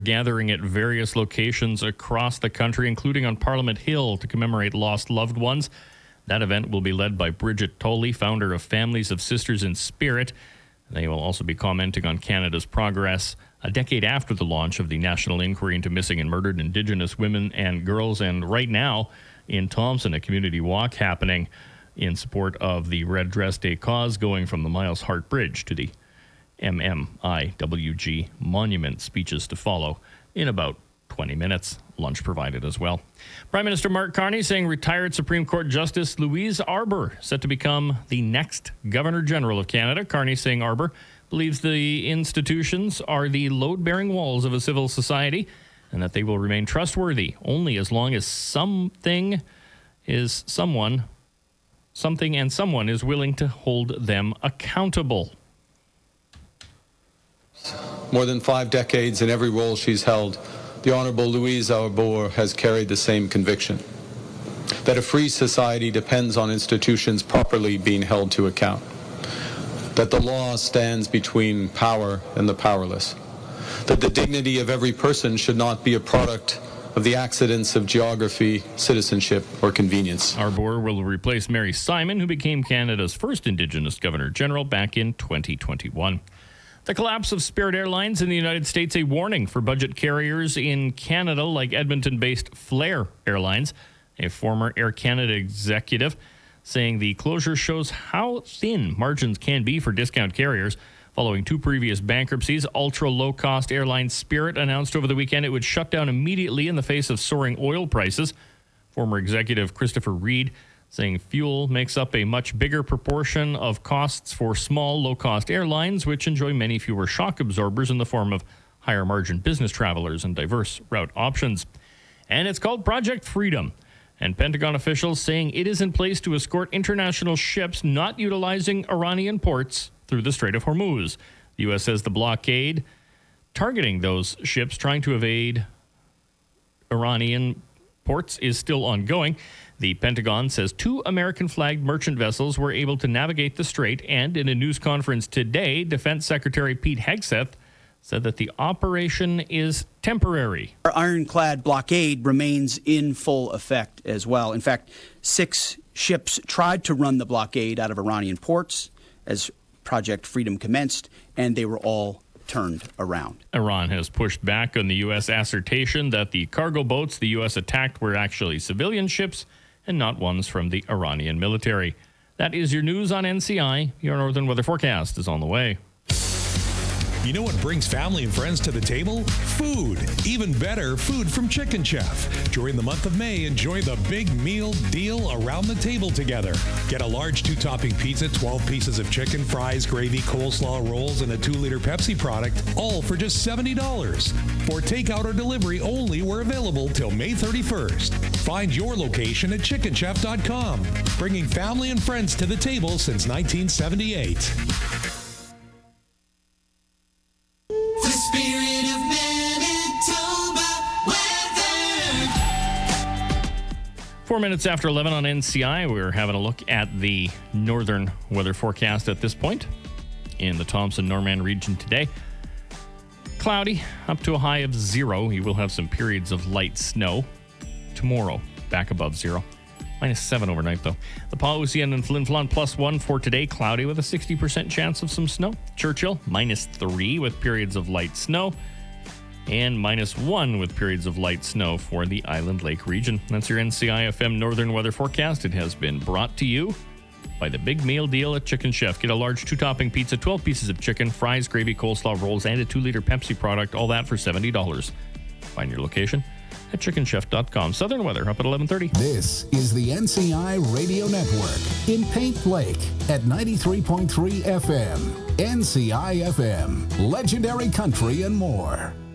gathering at various locations across the country, including on Parliament Hill, to commemorate lost loved ones. That event will be led by Bridget Tolley, founder of Families of Sisters in Spirit. They will also be commenting on Canada's progress a decade after the launch of the National Inquiry into Missing and Murdered Indigenous Women and Girls. And right now in Thompson, a community walk happening in support of the Red Dress Day cause, going from the Miles Hart Bridge to the MMIWG monument. Speeches to follow in about 20 minutes. Lunch provided as well. Prime Minister Mark Carney saying retired Supreme Court Justice Louise Arbour set to become the next Governor General of Canada. Carney saying Arbour believes the institutions are the load-bearing walls of a civil society and that they will remain trustworthy only as long as something and someone is willing to hold them accountable. More than 5 decades in every role she's held, the Honourable Louise Arbour has carried the same conviction, that a free society depends on institutions properly being held to account, that the law stands between power and the powerless, that the dignity of every person should not be a product of the accidents of geography, citizenship, or convenience. Arbour will replace Mary Simon, who became Canada's first Indigenous Governor-General back in 2021. The collapse of Spirit Airlines in the United States, a warning for budget carriers in Canada like Edmonton-based Flair Airlines. A former Air Canada executive saying the closure shows how thin margins can be for discount carriers. Following 2 previous bankruptcies, ultra-low-cost airline Spirit announced over the weekend it would shut down immediately in the face of soaring oil prices. Former executive Christopher Reid saying fuel makes up a much bigger proportion of costs for small, low-cost airlines, which enjoy many fewer shock absorbers in the form of higher-margin business travelers and diverse route options. And it's called Project Freedom. And Pentagon officials saying it is in place to escort international ships not utilizing Iranian ports through the Strait of Hormuz. The U.S. says the blockade targeting those ships trying to evade Iranian ports is still ongoing. The Pentagon says 2 American-flagged merchant vessels were able to navigate the strait, and in a news conference today, Defense Secretary Pete Hegseth said that the operation is temporary. Our ironclad blockade remains in full effect as well. In fact, 6 ships tried to run the blockade out of Iranian ports as Project Freedom commenced, and they were all turned around. Iran has pushed back on the U.S. assertion that the cargo boats the U.S. attacked were actually civilian ships and not ones from the Iranian military. That is your news on NCI. Your Northern Weather Forecast is on the way. You know what brings family and friends to the table? Food. Even better, food from Chicken Chef. During the month of May, enjoy the big meal deal around the table together. Get a large 2-topping pizza, 12 pieces of chicken, fries, gravy, coleslaw, rolls, and a 2-liter Pepsi product, all for just $70. For takeout or delivery only, we're available till May 31st. Find your location at chickenchef.com. Bringing family and friends to the table since 1978. 4 minutes after 11 on NCI, we're having a look at the northern weather forecast at this point in the Thompson-Norman region today. Cloudy, up to a high of 0. You will have some periods of light snow. Tomorrow, back above 0. -7 overnight, though. The Pawhusian and Flin Flon +1 for today. Cloudy with a 60% chance of some snow. Churchill, -3 with periods of light snow. And -1 with periods of light snow for the Island Lake region. That's your NCI-FM Northern Weather Forecast. It has been brought to you by the Big Meal Deal at Chicken Chef. Get a large 2-topping pizza, 12 pieces of chicken, fries, gravy, coleslaw, rolls, and a 2-liter Pepsi product. All that for $70. Find your location at chickenchef.com. Southern weather up at 11:30. This is the NCI Radio Network in Paint Lake at 93.3 FM. NCI FM, legendary country and more.